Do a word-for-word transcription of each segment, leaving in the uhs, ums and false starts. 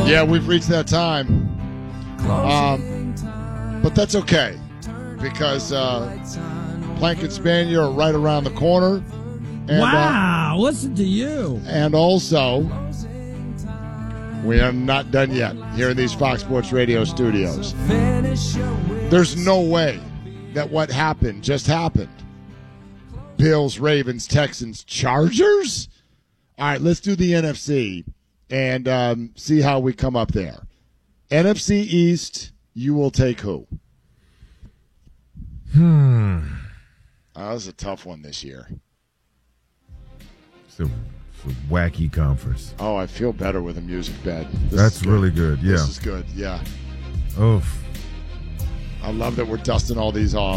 Yeah, we've reached that time. Um, but that's okay because uh, Plank and Spanier are right around the corner. And, wow, uh, listen to you. And also, we are not done yet here in these Fox Sports Radio studios. There's no way that what happened just happened. Bills, Ravens, Texans, Chargers? All right, let's do the N F C and um, see how we come up there. N F C East, you will take who? Hmm. Oh, that was a tough one this year. It's a, it's a wacky conference. Oh, I feel better with a music bed. This That's good. really good, yeah. This is good, yeah. Oof. I love that we're dusting all these off.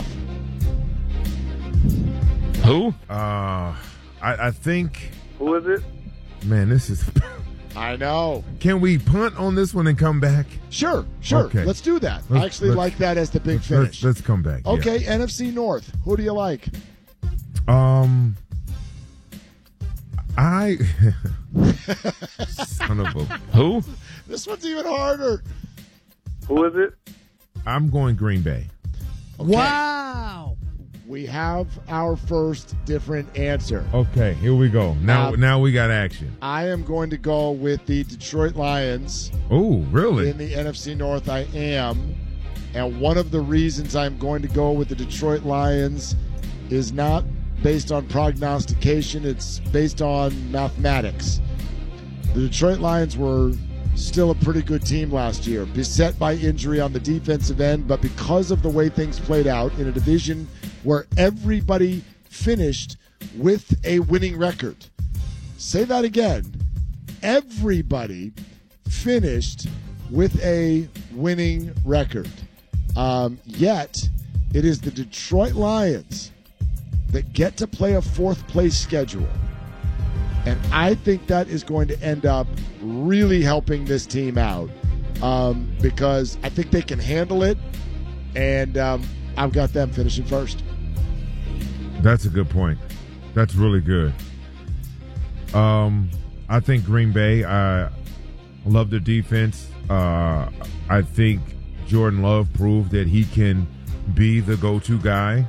Who? Uh, I, I think. Who is it? Man, this is. I know. Can we punt on this one and come back? Sure, sure. Okay. Let's do that. Let's, I actually like that as the big let's, finish. Let's, let's come back. Okay, yeah. N F C North. Who do you like? Um, I. Son of a. Who? This one's even harder. Who is it? I'm going Green Bay. Okay. Wow. We have our first different answer. Okay, here we go. Now, Um, now we got action. I am going to go with the Detroit Lions. Oh, really? In the N F C North, I am. And one of the reasons I'm going to go with the Detroit Lions is not based on prognostication. It's based on mathematics. The Detroit Lions were still a pretty good team last year, beset by injury on the defensive end, but because of the way things played out in a division where everybody finished with a winning record. Say that again. Everybody finished with a winning record. Um, yet, it is the Detroit Lions that get to play a fourth place schedule. And I think that is going to end up really helping this team out um, because I think they can handle it, and um, I've got them finishing first. That's a good point. That's really good. Um, I think Green Bay, I love their defense. Uh, I think Jordan Love proved that he can be the go-to guy.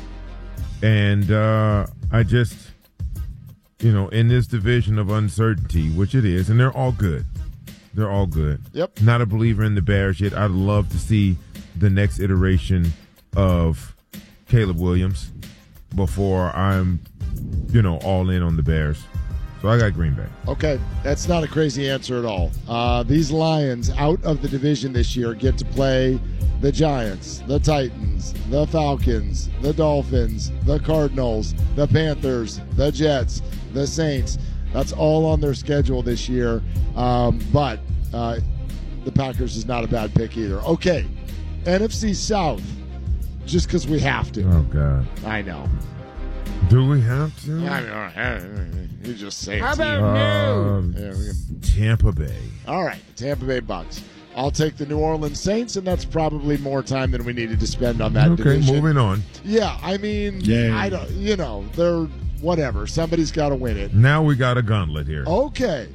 And uh, I just, you know, in this division of uncertainty, which it is, and they're all good. They're all good. Yep. Not a believer in the Bears yet. I'd love to see the next iteration of Caleb Williams before I'm, you know, all in on the Bears. So I got Green Bay. Okay, that's not a crazy answer at all. Uh, these Lions out of the division this year get to play the Giants, the Titans, the Falcons, the Dolphins, the Cardinals, the Panthers, the Jets, the Saints. That's all on their schedule this year. Um, but uh, the Packers is not a bad pick either. Okay, N F C South, just because we have to. Oh, God. I know. Do we have to? I know. You just say it. How about Uh, no? Yeah, we can- Tampa Bay. All right, the Tampa Bay Bucks. I'll take the New Orleans Saints, and that's probably more time than we needed to spend on that Okay, division. moving on. Yeah, I mean, Yay. I don't. You know, they're whatever. Somebody's got to win it. Now we got a gauntlet here. Okay,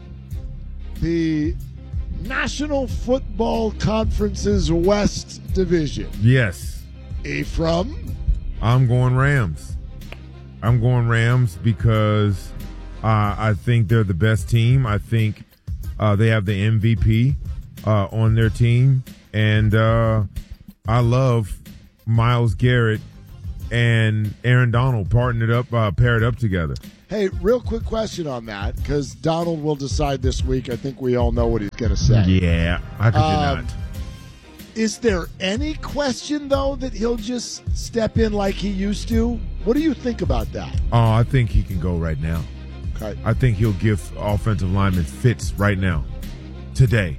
the National Football Conference's West Division. Yes. Ephraim? I'm going Rams. I'm going Rams because uh, I think they're the best team. I think uh, they have the M V P uh, on their team. And uh, I love Myles Garrett and Aaron Donald partnered up, uh, paired up together. Hey, real quick question on that, because Donald will decide this week. I think we all know what he's going to say. Yeah, how could Um, you not? Is there any question, though, that he'll just step in like he used to? What do you think about that? Oh, I think he can go right now. Okay. I think he'll give offensive linemen fits right now, today.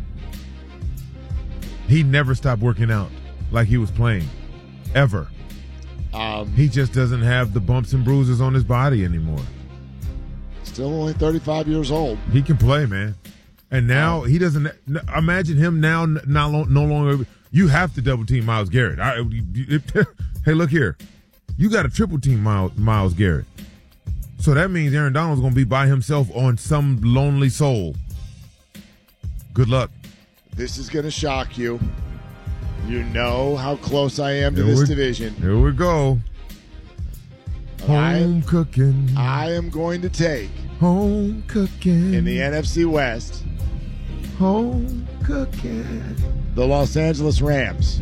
He never stopped working out like he was playing, ever. Um, He just doesn't have the bumps and bruises on his body anymore. Still only thirty-five years old. He can play, man. And now he doesn't. Imagine him now, not no longer. You have to double team Myles Garrett. I, hey, look here. You got to triple team Myles, Myles Garrett. So that means Aaron Donald's going to be by himself on some lonely soul. Good luck. this is going to shock you. You know how close I am to Here this we- division. Here we go. I, Home cooking. I am going to take Home cooking. in the N F C West Home cooking. the Los Angeles Rams.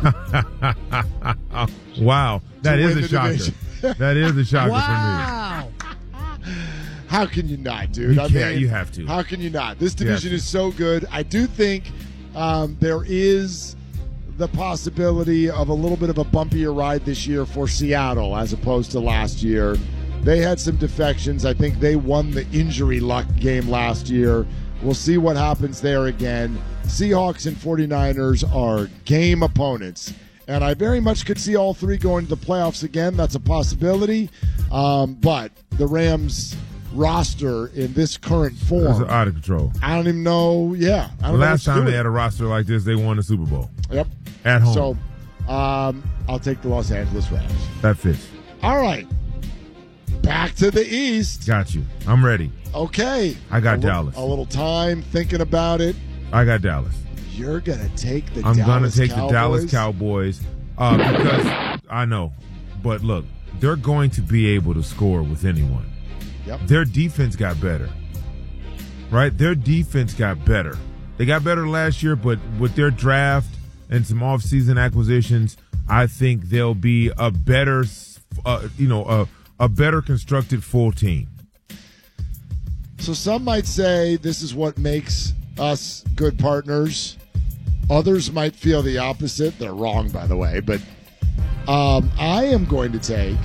Wow. That To is win a the shocker. division. That is a shocker Wow. How can you not, for me. dude? You I can't. mean, You have to. How can you not? This You have division to. is so good. I do think um, there is the possibility of a little bit of a bumpier ride this year for Seattle as opposed to last year. They had some defections. I think they won the injury luck game last year. We'll see what happens there again. Seahawks and 49ers are game opponents. And I very much could see all three going to the playoffs again. That's a possibility. Um, but the Rams roster in this current It's form, out of control. I don't even know. Yeah. I The don't know last what to time do they with had a roster like this, they won the Super Bowl. it. Yep. At home. So um, I'll take the Los Angeles Rams. That fits. All right. Back to the East. Got you. I'm ready. Okay. I got a li- Dallas. A little time thinking about it. I got Dallas. You're going to take the I'm Dallas going to take Cowboys? the Dallas Cowboys uh, because I know. But look, they're going to be able to score with anyone. Yep. Their defense got better. Right? Their defense got better. They got better last year, but with their draft and some offseason acquisitions, I think they'll be a better, uh, you know, a, a better constructed full team. So some might say this is what makes us good partners. Others might feel the opposite. They're wrong, by the way. But um, I am going to take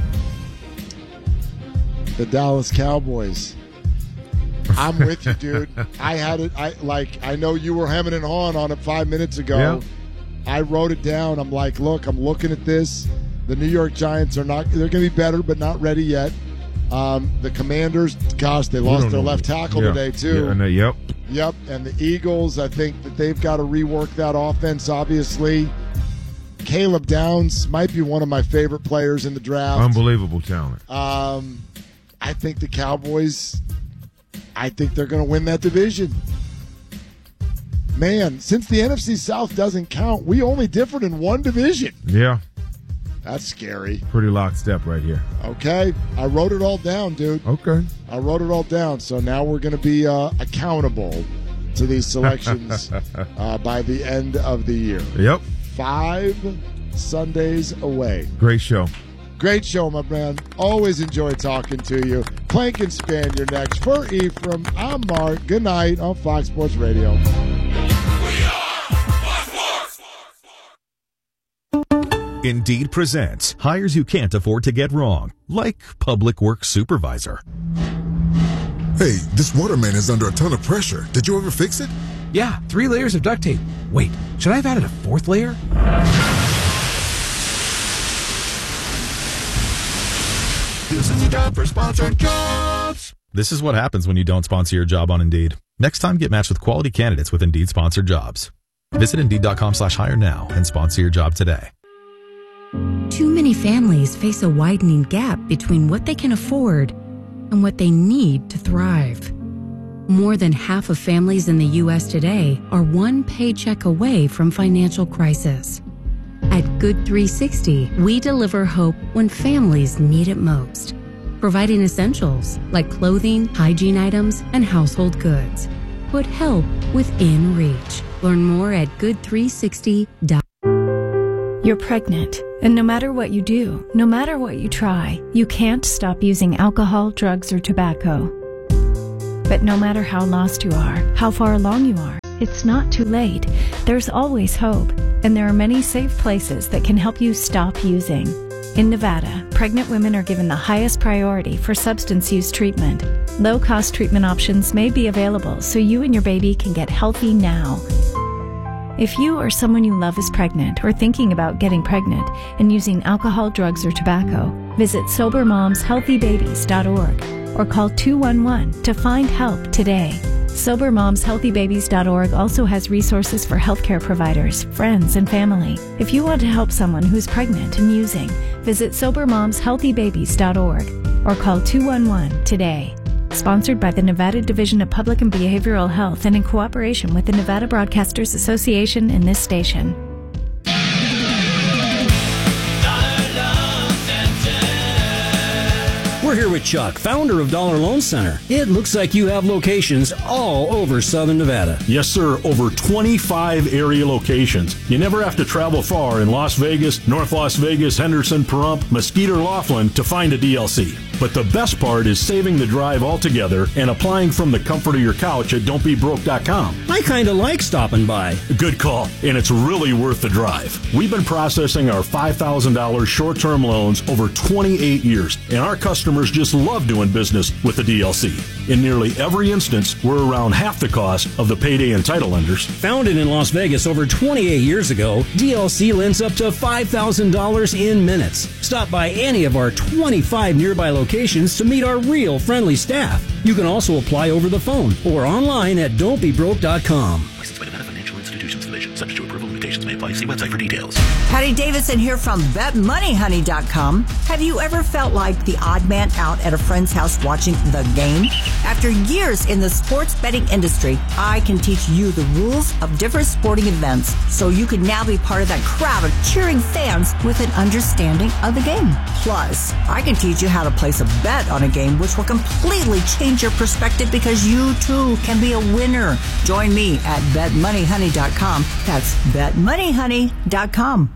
the Dallas Cowboys. I'm with you, dude. I had it. I like. I know you were hemming and hawing on it five minutes ago. Yeah. I wrote it down. I'm like, look, I'm looking at this. The New York Giants are not. They're going to be better, but not ready yet. Um, the Commanders, gosh, they We lost don't their know. left tackle Yeah. today too. Yeah, I know. Yep. Yep, and the Eagles, I think that they've got to rework that offense, obviously. Caleb Downs might be one of my favorite players in the draft. Unbelievable talent. Um, I think the Cowboys, I think they're going to win that division. Man, since the N F C South doesn't count, we only differed in one division. Yeah. That's scary. Pretty lockstep right here. Okay, I wrote it all down, dude. Okay. I wrote it all down, so now we're going to be uh, accountable to these selections uh, by the end of the year. Yep. Five Sundays away. Great show. Great show, my man. Always enjoy talking to you. Plank and Span, you're next. For Ephraim, I'm Mark. Good night on Fox Sports Radio. Indeed presents hires you can't afford to get wrong, like public works supervisor. Hey, this waterman is under a ton of pressure. Did you ever fix it? Yeah, three layers of duct tape. Wait, should I have added a fourth layer? This is a job for sponsored jobs. This is what happens when you don't sponsor your job on Indeed. Next time, get matched with quality candidates with Indeed sponsored jobs. Visit Indeed.com slash hire now and sponsor your job today. Too many families face a widening gap between what they can afford and what they need to thrive. More than half of families in the U S today are one paycheck away from financial crisis. At Good three sixty, we deliver hope when families need it most, providing essentials like clothing, hygiene items, and household goods. Put help within reach. Learn more at good three sixty dot com. You're pregnant, and no matter what you do, no matter what you try, you can't stop using alcohol, drugs, or tobacco. But no matter how lost you are, how far along you are, it's not too late. There's always hope, and there are many safe places that can help you stop using. In Nevada, pregnant women are given the highest priority for substance use treatment. Low-cost treatment options may be available so you and your baby can get healthy now. If you or someone you love is pregnant or thinking about getting pregnant and using alcohol, drugs, or tobacco, visit sober moms healthy babies dot org or call two one one to find help today. sober moms healthy babies dot org also has resources for healthcare providers, friends, and family. If you want to help someone who's pregnant and using, visit sober moms healthy babies dot org or call two one one today. Sponsored by the Nevada Division of Public and Behavioral Health and in cooperation with the Nevada Broadcasters Association and this station. We're here with Chuck, founder of Dollar Loan Center. It looks like you have locations all over Southern Nevada. Yes, sir. Over twenty-five area locations. You never have to travel far in Las Vegas, North Las Vegas, Henderson, Pahrump, Mesquite, or Laughlin to find a D L C. But the best part is saving the drive altogether and applying from the comfort of your couch at don't be broke dot com. I kind of like stopping by. Good call, and it's really worth the drive. We've been processing our five thousand dollars short-term loans over twenty-eight years, and our customers just love doing business with the D L C. In nearly every instance, we're around half the cost of the payday and title lenders. Founded in Las Vegas over twenty-eight years ago, D L C lends up to five thousand dollars in minutes. Stop by any of our twenty-five nearby locations to meet our real friendly staff. You can also apply over the phone or online at don't be broke dot com. Licensed by Nevada Financial Institutions Division. Subject to approval. Limitations may apply. See website for details. Patty Davidson here from bet money honey dot com. Have you ever felt like the odd man out at a friend's house watching the game? After years in the sports betting industry, I can teach you the rules of different sporting events so you can now be part of that crowd of cheering fans with an understanding of the game. Plus, I can teach you how to place a bet on a game which will completely change your perspective because you too can be a winner. Join me at bet money honey dot com. That's bet money honey dot com.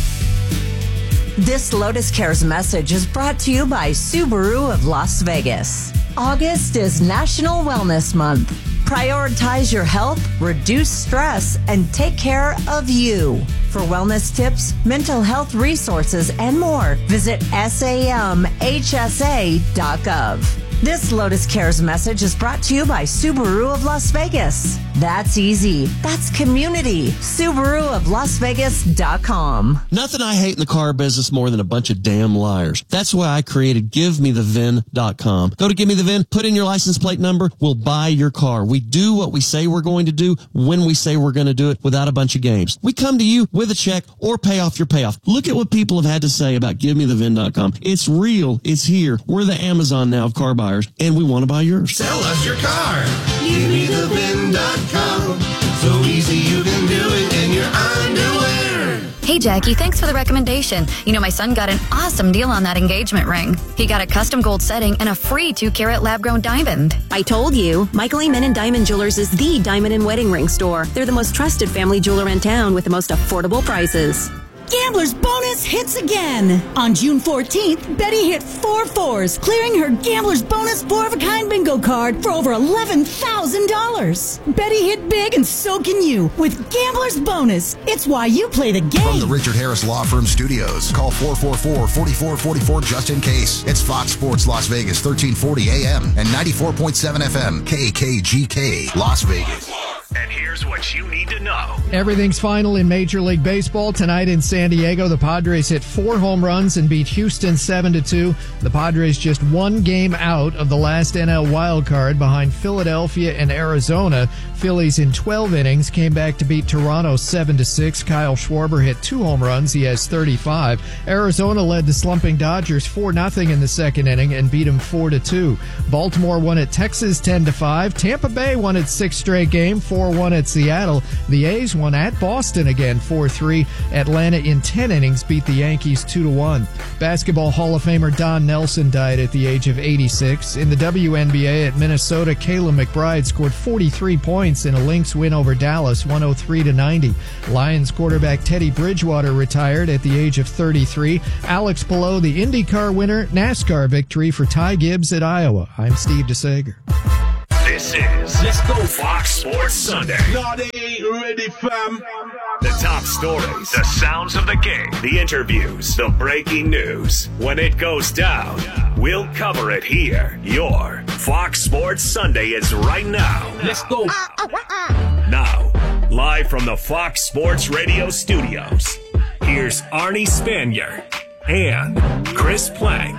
This Lotus Cares message is brought to you by Subaru of Las Vegas. August is National Wellness Month. Prioritize your health, reduce stress, and take care of you. For wellness tips, mental health resources, and more, visit S A M H S A dot gov. This Lotus Cares message is brought to you by Subaru of Las Vegas. That's easy. That's community. Subaru of Las Vegas dot com. Nothing I hate in the car business more than a bunch of damn liars. That's why I created give me the V I N dot com. Go to Give Me The V I N, put in your license plate number, we'll buy your car. We do what we say we're going to do when we say we're going to do it without a bunch of games. We come to you with a check or pay off your payoff. Look at what people have had to say about give me the V I N dot com. It's real. It's here. We're the Amazon now of car buyers, and we want to buy yours. Sell us your car. give me the V I N dot com. So easy you can do it in your underwear. Hey, Jackie, thanks for the recommendation. You know, my son got an awesome deal on that engagement ring. He got a custom gold setting and a free two-carat lab-grown diamond. I told you, Michael E. Menon Diamond Jewelers is the diamond and wedding ring store. They're the most trusted family jeweler in town with the most affordable prices. Gambler's Bonus hits again. On June fourteenth, Betty hit four fours, clearing her Gambler's Bonus four-of-a-kind bingo card for over eleven thousand dollars. Betty hit big, and so can you with Gambler's Bonus. It's why you play the game. From the Richard Harris Law Firm Studios, call four four four, four four four four just in case. It's Fox Sports Las Vegas, thirteen forty A M and ninety-four point seven F M, K K G K, Las Vegas. And here's what you need to know. Everything's final in Major League Baseball. Tonight in San Diego, the Padres hit four home runs and beat Houston seven to two. The Padres just one game out of the last N L wild card behind Philadelphia and Arizona. Phillies in twelve innings came back to beat Toronto seven to six. Kyle Schwarber hit two home runs. He has thirty-five. Arizona led the slumping Dodgers four nothing in the second inning and beat them four to two. Baltimore won at Texas ten to five. Tampa Bay won its sixth straight game, four one at Seattle. The A's won at Boston again, four three. Atlanta in ten innings beat the Yankees two to one. Basketball Hall of Famer Don Nelson died at the age of eighty-six. In the W N B A at Minnesota, Kayla McBride scored forty-three points in a Lynx win over Dallas, one oh three to ninety. Lions quarterback Teddy Bridgewater retired at the age of thirty-three. Alex Palou, the IndyCar winner, NASCAR victory for Ty Gibbs at Iowa. I'm Steve DeSager. This is Let's Go Fox Sports Sunday. Not ready, fam. The top stories, the sounds of the game, the interviews, the breaking news. When it goes down, we'll cover it here. Your Fox Sports Sunday is right now. Let's go. Now, live from the Fox Sports Radio studios, here's Arnie Spanier and Chris Plank.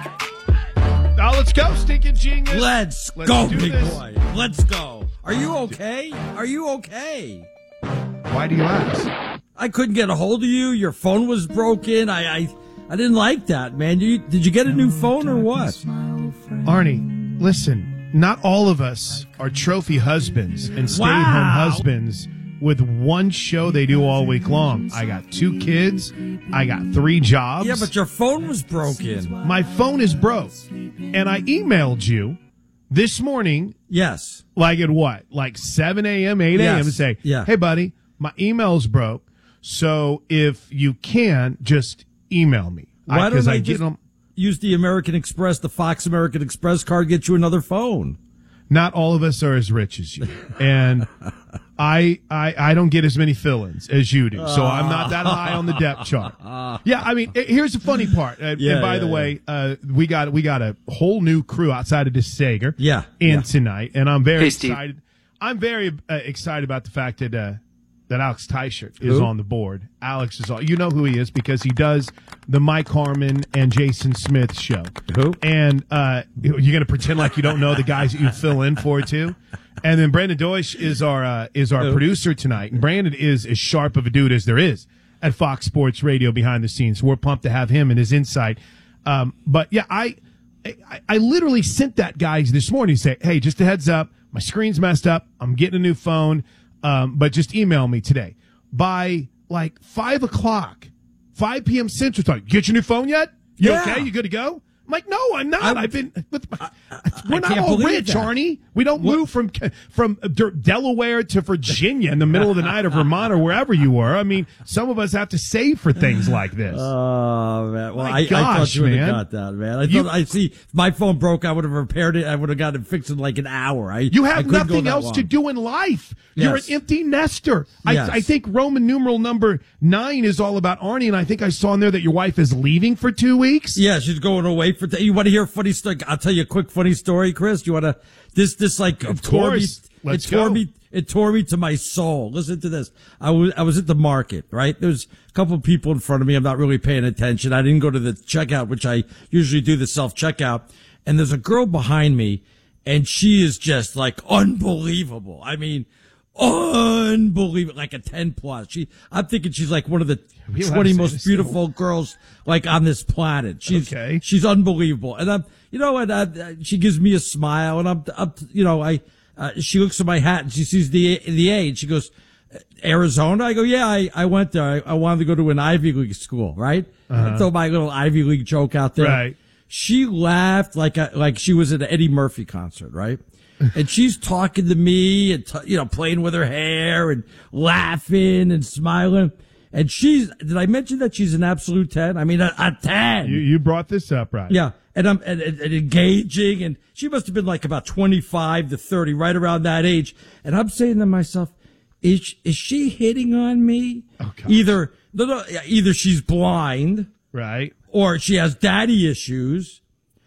Now let's go, stinking genius. Let's, let's go, big this. boy. Let's go. Are you okay? Are you okay? Why do you ask? I couldn't get a hold of you. Your phone was broken. I I, I didn't like that, man. You, did you get a new phone or what? Arnie, listen. not all of us are trophy husbands and stay-at-home Wow. husbands with one show they do all week long. I got two kids. I got three jobs. Yeah, but your phone was broken. My phone is broke. And I emailed you this morning. Yes. Like at what? Like seven a.m., eight a.m. Yes. and say, Yeah. hey, buddy, my email's broke. So if you can, just email me. Why Because don't I, I get just them. use the American Express, the Fox American Express card, get you another phone? Not all of us are as rich as you. And I, I, I don't get as many fill-ins as you do. So I'm not that high on the depth chart. Yeah, I mean, eh, here's the funny part. Uh, Yeah, and by yeah, the yeah. way, uh, we got we got a whole new crew outside of this Sager. Yeah, in yeah. tonight, and I'm very Hey, Steve. excited. I'm very uh, excited about the fact that uh, that Alex Teichert is Who? on the board. Alex is on. You know who he is because he does the Mike Harmon and Jason Smith show. Who? And uh, you're going to pretend like you don't know the guys that you fill in for too. And then Brandon Deutsch is our uh, is our Who? producer tonight. And Brandon is as sharp of a dude as there is at Fox Sports Radio behind the scenes. We're pumped to have him and his insight. Um, but yeah, I, I I literally sent that guy this morning to say, hey, just a heads up, my screen's messed up. I'm getting a new phone, um, but just email me today by like five o'clock, five p.m. Central Time. Get your new phone yet? You Yeah. okay? You good to go? I'm like, no, I'm not. I'm- I've been. With my, we're I not can't all believe rich, that. Arnie. We don't move from from De- Delaware to Virginia in the middle of the night, or Vermont, or wherever you were. I mean, some of us have to save for things like this. Oh man! Well, My I, I thought gosh, you would man. have got that, man. I You- thought I see if my phone broke. I would have repaired it. I would have got it fixed in like an hour. I You I have couldn't go nothing that else to long. do in life. You're Yes. an empty nester. Yes. I, I think Roman numeral number nine is all about Arnie, and I think I saw in there that your wife is leaving for two weeks. Yeah, she's going away for. T- you want to hear a funny story? I'll tell you a quick funny story, Chris. You want to? This this like Of tore me. course. Let's it tore go. me. It tore me to my soul. Listen to this. I was I was at the market, right? There's a couple of people in front of me. I'm not really paying attention. I didn't go to the checkout, which I usually do, the self checkout. And there's a girl behind me, and she is just like unbelievable. I mean, unbelievable, like a ten plus. She, I'm thinking she's like one of the We don't have twenty to say most this. beautiful girls like on this planet. She's Okay. she's unbelievable, and I'm, you know what? I, she gives me a smile, and I'm, I'm you know, I, uh, she looks at my hat and she sees the the A, and she goes, Arizona. I go, yeah, I, I went there. I, I wanted to go to an Ivy League school, right? Uh-huh. I throw my little Ivy League joke out there. Right. She laughed like a, like she was at an Eddie Murphy concert, right? And she's talking to me and, t- you know, playing with her hair and laughing and smiling. And she's, did I mention that she's an absolute ten? I mean, a, a ten. You, you brought this up, right? Yeah. And I'm and, and, and engaging, and she must have been like about twenty-five to thirty, right around that age. And I'm saying to myself, is, is she hitting on me? Oh, God. Either, no, no, either she's blind, Right. or she has daddy issues,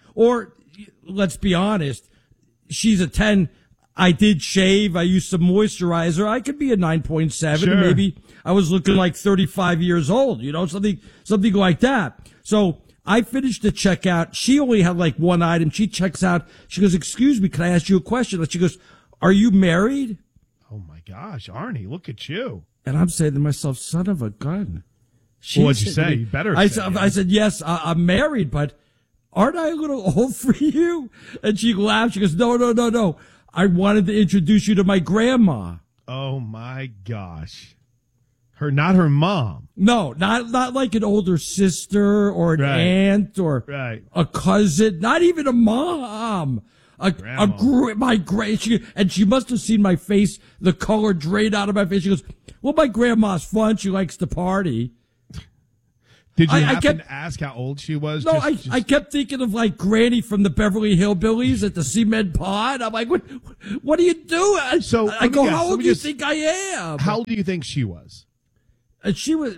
or let's be honest, she's a ten. I did shave. I used some moisturizer. I could be a nine point seven. Sure. Maybe I was looking like thirty-five years old, you know, something, something like that. So I finished the checkout. She only had like one item. She checks out. She goes, excuse me, can I ask you a question? And she goes, are you married? Oh my gosh, Arnie, look at you. And I'm saying to myself, son of a gun. Well, what'd you said to say? me- You better I say, said, yeah. I said, yes, I, I'm married, but aren't I a little old for you? And she laughed. She goes, no, no, no, no. I wanted to introduce you to my grandma. Oh my gosh. Her, not her mom. No, not not like an older sister or an Right. aunt or Right. a cousin, not even a mom. A, a Grandma. gr- my great, she, and she must have seen my face, the color drained out of my face. She goes, well, my grandma's fun. She likes to party. Did you I- I happen kept- to ask how old she was? No, Just- I, just- I kept thinking of like Granny from the Beverly Hillbillies at the cement pod. I'm like, what, what are you doing? So, I let me go, guess, how let old me do you just- think I am? How old do you think she was? And she was,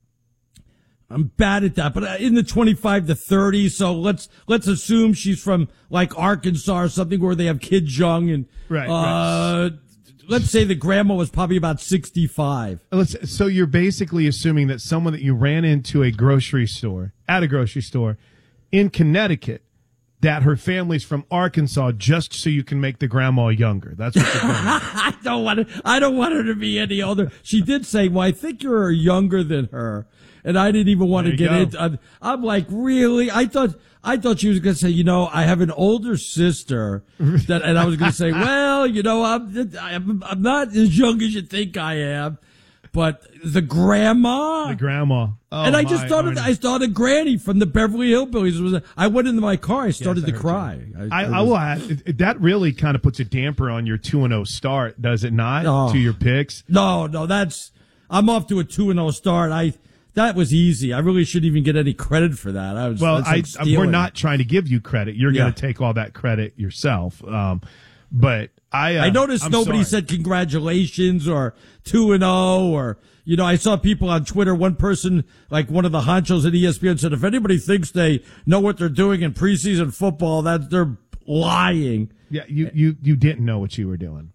I'm bad at that, but in the twenty-five to thirty. So let's, let's assume she's from like Arkansas or something where they have kids young and, Right, uh, let's say the grandma was probably about sixty-five. Let's, so you're basically assuming that someone that you ran into a grocery store, at a grocery store in Connecticut, that her family's from Arkansas just so you can make the grandma younger. That's what you're doing. I don't want to, I don't want her to be any older. She did say, well, I think you're younger than her. And I didn't even want There to you get go. into, I'm, I'm like, really? I thought, I thought she was going to say, you know, I have an older sister that, and I was going to say, well, you know, I'm, I'm, I'm not as young as you think I am, but the grandma, the grandma, oh, and I just my, thought of, I thought of Granny from the Beverly Hillbillies. It was, I went into my car, I started Yes, I to heard cry. I, I, I will add it- that really kind of puts a damper on your two and zero start, does it not? Oh. To your picks. No, no, that's, I'm off to a two and oh start. I, that was easy. I really shouldn't even get any credit for that. I was, Well, that's I, like we're stealing. not trying to give you credit. You're Yeah. going to take all that credit yourself. Um, but I, uh, I noticed I'm nobody sorry. said congratulations or two and oh or, you know, I saw people on Twitter, one person, like one of the honchos at E S P N said, if anybody thinks they know what they're doing in preseason football, that they're lying. Yeah, you, you, you didn't know what you were doing.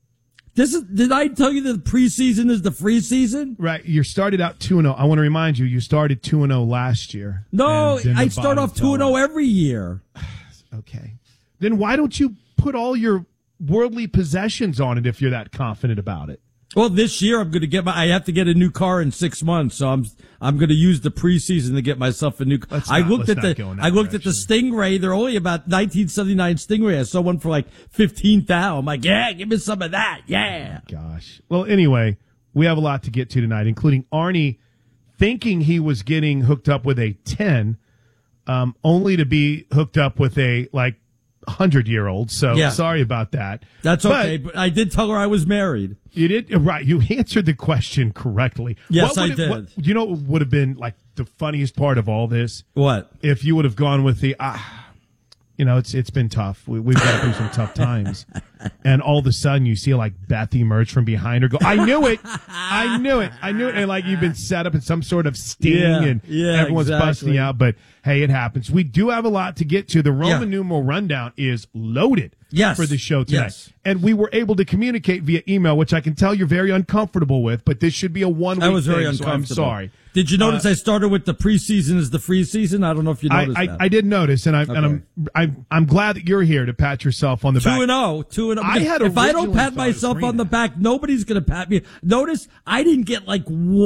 This is, did I tell you that preseason is the free season? Right. You started out two and oh. I want to remind you, you started two and oh last year. No, and then the I start bottom off two and fell oh every year. Okay. Then why don't you put all your worldly possessions on it if you're that confident about it? Well, this year I'm going to get my, I have to get a new car in six months. So I'm, I'm going to use the preseason to get myself a new car. Let's I not- looked let's at not the, go in that I looked at the Stingray. They're only about nineteen seventy-nine Stingray. I saw one for like fifteen thousand. I'm like, yeah, give me some of that. Yeah. Gosh. Well, anyway, we have a lot to get to tonight, including Arnie thinking he was getting hooked up with a ten, um, only to be hooked up with a, like, hundred-year-old. So Yeah. sorry about that. That's But okay. But I did tell her I was married. You did right. You answered the question correctly. Yes, What would I it- did. what- you know what would have been like the funniest part of all this? What? If you would have gone with the ah, you know, it's it's been tough. We, we've got through some tough times, and all of a sudden you see like Beth emerge from behind her. Go, I knew it. I knew it. I knew it. And like you've been set up in some sort of sting, Yeah, and yeah, everyone's exactly. busting out. But hey, it happens. We do have a lot to get to. The Roman Yeah. numeral rundown is loaded. Yes. For the show tonight. Yes. And we were able to communicate via email, which I can tell you're very uncomfortable with, but this should be a one week I was very thing, so I'm uncomfortable. sorry. Did you notice Uh, I started with the preseason as the free season? I don't know if you I, noticed I, that. I did notice, and, I, and I'm, I'm I'm glad that you're here to pat yourself on the back. Two and oh, two and oh. I had if I don't originally pat thought it was myself three on and the back, nobody's going to pat me. Notice I didn't get like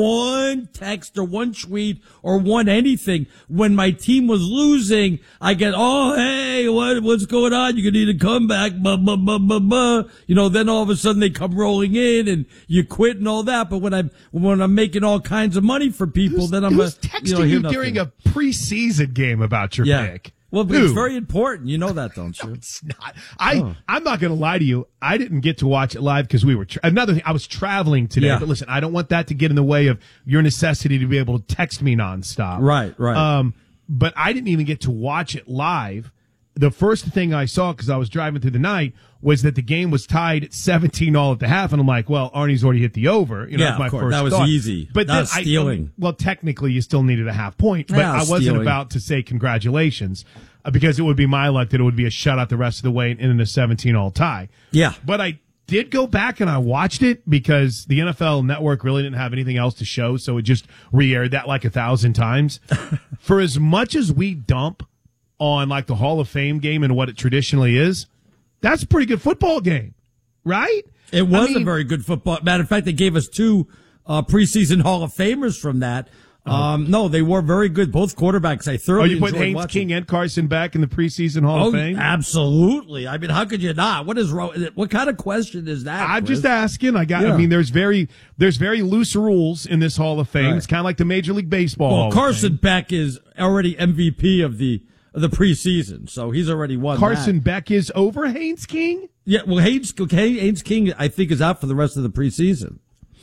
one text or one tweet or one anything when my team was losing. I get, oh hey, what what's going on? You're gonna need a comeback, blah blah blah blah blah. You know, then all of a sudden they come rolling in and you quit and all that. But when I'm when I'm making all kinds of money for people, then I'm Who's a, texting you, know, you, hear nothing. during a preseason game about your Yeah. pick? Well, but Who? it's very important. You know that, don't you? It's not. I Oh. I'm not going to lie to you. I didn't get to watch it live because we were tra- another thing. I was traveling today, Yeah. but listen, I don't want that to get in the way of your necessity to be able to text me nonstop. Right, right. Um, but I didn't even get to watch it live. The first thing I saw because I was driving through the night was that the game was tied at seventeen all at the half, and I'm like, well, Arnie's already hit the over. You know, Yeah, that's my of course. first That was thought. easy. But That then was I- stealing. um, well, technically, you still needed a half point, but Yeah, I wasn't stealing. about to say congratulations uh, because it would be my luck that it would be a shutout the rest of the way and in a seventeen all tie. Yeah. But I did go back and I watched it because the N F L Network really didn't have anything else to show, so it just re-aired that like a thousand times. For as much as we dump on like the Hall of Fame game and what it traditionally is, that's a pretty good football game, right? It was I mean- a very good football. Matter of fact, they gave us two uh, preseason Hall of Famers from that. Um, no, they were very good. Both quarterbacks. I Oh, thoroughly you put enjoyed Haynes watching. King and Carson Beck in the preseason Hall Oh, of Fame? absolutely. I mean, how could you not? What is wrong? What kind of question is that? I'm Chris? just asking. I got. Yeah. I mean, there's very there's very loose rules in this Hall of Fame. Right. It's kind of like the Major League Baseball. Hall Well, of Carson Fame. Beck is already M V P of the of the preseason, so he's already won. Carson that. Beck is over Haynes King. Yeah, well, Haynes, okay, Haynes King, I think, is out for the rest of the preseason.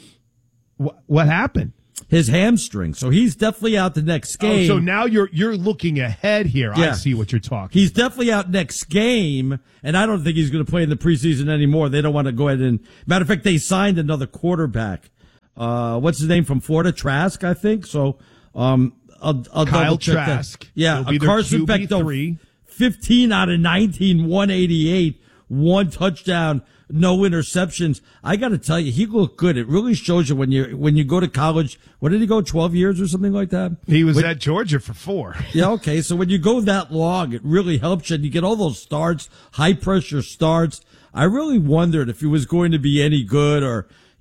What, what happened? His hamstring, so he's definitely out the next game. Oh, so now you're you're looking ahead here. I Yeah. see what you're talking. He's definitely out next game, and I don't think he's going to play in the preseason anymore. They don't want to go ahead and. Matter of fact, they signed another quarterback. Uh, what's his name from Florida? Trask, I think. So, um, I'll, I'll Kyle double check that. Trask. Yeah, He'll be uh, their Carson Q B Beck, though, three. fifteen out of nineteen, one eighty-eight, one touchdown, no interceptions. I got to tell you, he looked good. It really shows you when you when you go to college. What did he go? Twelve years or something like that. He was When- at Georgia for four. Yeah, okay. So when you go that long, it really helps you. And you get all those starts, high pressure starts. I really wondered if he was going to be any good or,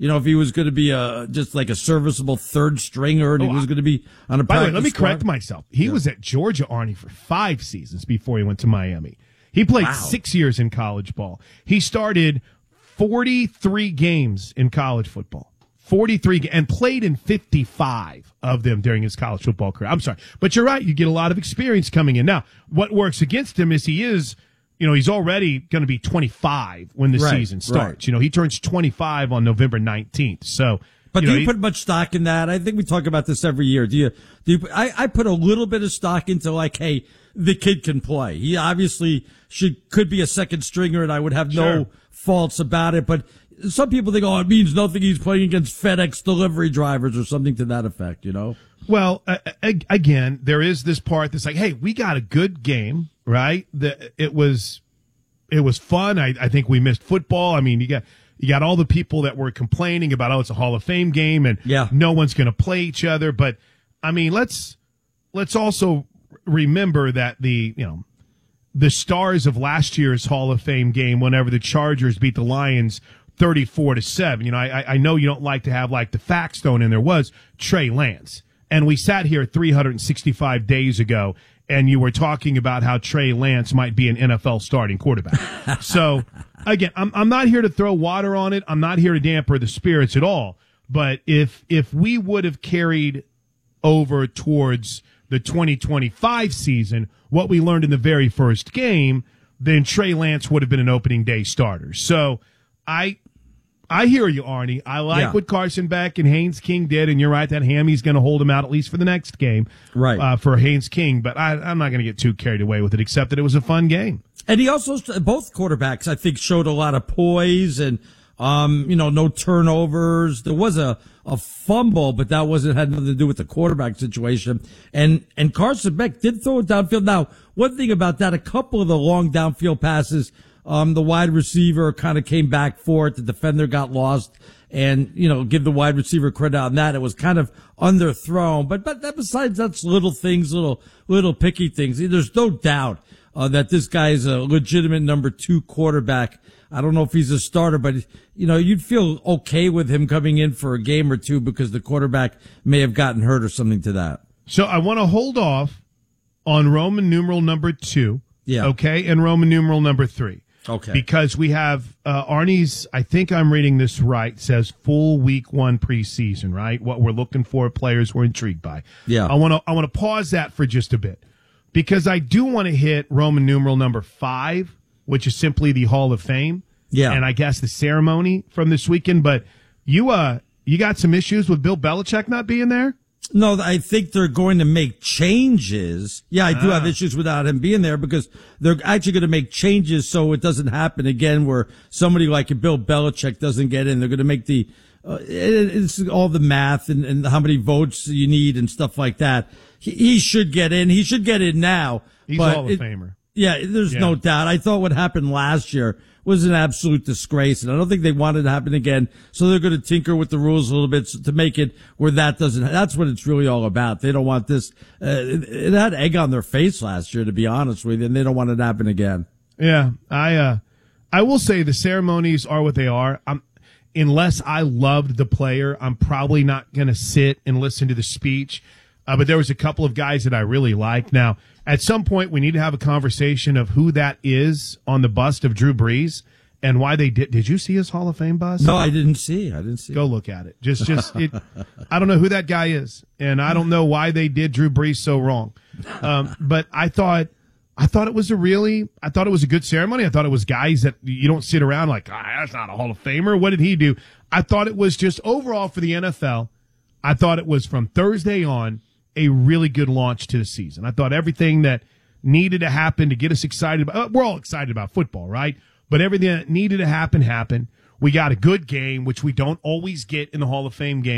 you know, if he was going to be a just like a serviceable third stringer, and Oh, he was going to be on a By the way, practice let me squad. correct myself. He Yeah. was at Georgia, Arnie, for five seasons before he went to Miami. He played Wow. six years in college ball. He started forty-three games in college football. forty-three ga- and played in fifty-five of them during his college football career. I'm sorry. But you're right. You get a lot of experience coming in. Now, what works against him is he is, you know, he's already going to be twenty-five when the Right, season starts. right. You know, he turns twenty-five on November nineteenth. So, But you do know, you he- put much stock in that? I think we talk about this every year. Do you? Do you? I, I put a little bit of stock into like, hey, the kid can play. He obviously should could be a second stringer, and I would have Sure. no faults about it. But some people think, oh, it means nothing. He's playing against FedEx delivery drivers or something to that effect. You know? Well, uh, ag- again, there is this part that's like, hey, we got a good game, right? The, it was, it was fun. I, I think we missed football. I mean, you got you got all the people that were complaining about, oh, it's a Hall of Fame game, and Yeah. no one's going to play each other. But I mean, let's let's also remember that the you know the stars of last year's Hall of Fame game, whenever the Chargers beat the Lions thirty-four to seven. You know, I, I know you don't like to have like the facts thrown in. There was Trey Lance. And we sat here three hundred sixty-five days ago, and you were talking about how Trey Lance might be an N F L starting quarterback. So, again, I'm, I'm not here to throw water on it. I'm not here to damper the spirits at all. But if if we would have carried over towards the twenty twenty-five season what we learned in the very first game, then Trey Lance would have been an opening day starter. So, I I hear you, Arnie. I like Yeah. what Carson Beck and Haynes King did, and you're right, that Hammy's going to hold him out at least for the next game, Right. Uh, for Haynes King. But I, I'm not going to get too carried away with it, except that it was a fun game. And he also, both quarterbacks, I think, showed a lot of poise and, um, you know, no turnovers. There was a, a fumble, but that wasn't, had nothing to do with the quarterback situation. And, and Carson Beck did throw it downfield. Now, one thing about that, a couple of the long downfield passes, um, the wide receiver kind of came back for it. The defender got lost. And, you know, give the wide receiver credit on that. It was kind of underthrown. But, but that besides, that's little things, little, little picky things. There's no doubt, uh, that this guy is a legitimate number two quarterback. I don't know if he's a starter, but, you know, you'd feel okay with him coming in for a game or two because the quarterback may have gotten hurt or something to that. So I want to hold off on Roman numeral number two. Yeah. Okay. And Roman numeral number three. Okay. Because we have uh, Arnie's, I think I'm reading this right, says full week one preseason, right? What we're looking for, players we're intrigued by. Yeah. I want to I want to pause that for just a bit because I do want to hit Roman numeral number five, which is simply the Hall of Fame. Yeah. And I guess the ceremony from this weekend. But you uh you got some issues with Bill Belichick not being there? No, I think they're going to make changes. Yeah, I do Ah. have issues without him being there because they're actually going to make changes so it doesn't happen again where somebody like a Bill Belichick doesn't get in. They're going to make the, uh, it, it's all the math and, and how many votes you need and stuff like that. He, he should get in. He should get in now. He's but Hall of it- Famer. Yeah, there's Yeah. no doubt. I thought what happened last year was an absolute disgrace, and I don't think they want it to happen again. So they're going to tinker with the rules a little bit to make it where that doesn't. That's what it's really all about. They don't want this. Uh, it, it had egg on their face last year, to be honest with you, and they don't want it to happen again. Yeah, I uh, I will say the ceremonies are what they are. I'm, unless I loved the player, I'm probably not going to sit and listen to the speech. Uh, but there was a couple of guys that I really liked. Now, at some point, we need to have a conversation of who that is on the bust of Drew Brees and why they did. Did you see his Hall of Fame bust? No, I didn't see. I didn't see. Go look at it. Just, just, it, I don't know who that guy is, and I don't know why they did Drew Brees so wrong. Um, but I thought, I thought it was a really, I thought it was a good ceremony. I thought it was guys that you don't sit around like, ah, that's not a Hall of Famer. What did he do? I thought it was just overall for the N F L. I thought it was from Thursday on a really good launch to the season. I thought everything that needed to happen to get us excited about, we're all excited about football, right? But everything that needed to happen happened. We got a good game, which we don't always get in the Hall of Fame game.